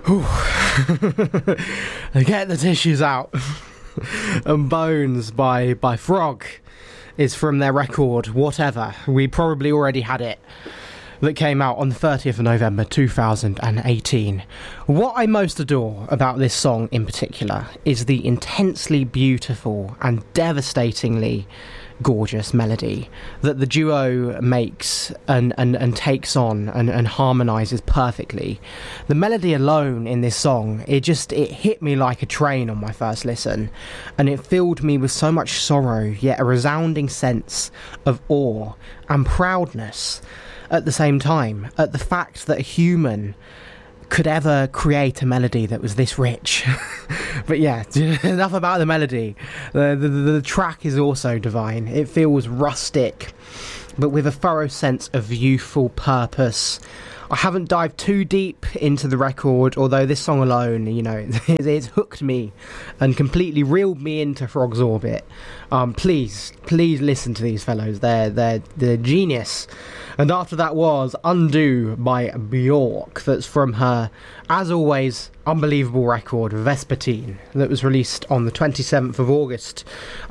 Get the tissues out. And Bones by Frog is from their record Whatever. We probably already had it. That came out on the 30th of November 2018. What I most adore about this song in particular is the intensely beautiful and devastatingly gorgeous melody that the duo makes and takes on and harmonises perfectly. The melody alone in this song, it hit me like a train on my first listen, and it filled me with so much sorrow, yet a resounding sense of awe and proudness at the same time, at the fact that a human could ever create a melody that was this rich. But yeah, enough about the melody. The track is also divine. It feels rustic, but with a thorough sense of youthful purpose. I haven't dived too deep into the record, although this song alone, it's hooked me and completely reeled me into Frog's orbit. Please listen to these fellows. They're genius. And after that was Undo by Bjork. That's from her, as always, unbelievable record Vespertine, that was released on the 27th of August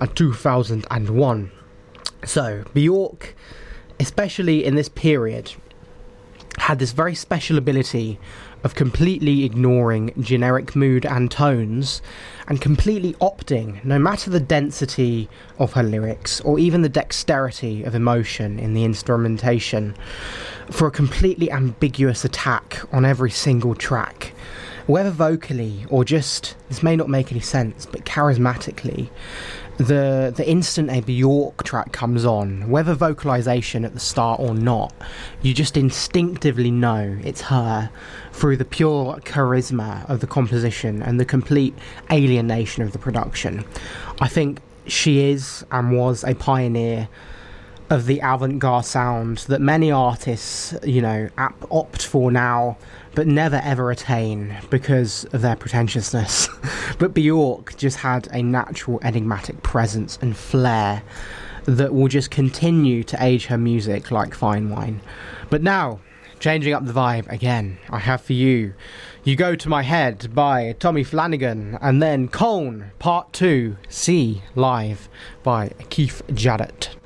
2001. So Bjork, especially in this period, had this very special ability of completely ignoring generic mood and tones and completely opting, no matter the density of her lyrics or even the dexterity of emotion in the instrumentation, for a completely ambiguous attack on every single track. Whether vocally or just, this may not make any sense, but charismatically, the instant a Bjork track comes on, whether vocalisation at the start or not, you just instinctively know it's her through the pure charisma of the composition and the complete alienation of the production. I think she is and was a pioneer of the avant-garde sound that many artists, opt for now, but never ever attain because of their pretentiousness. But Bjork just had a natural enigmatic presence and flair that will just continue to age her music like fine wine. But now, changing up the vibe again, I have for you You Go to My Head by Tommy Flanagan, and then Colne Part 2 C live by Keith Jarrett.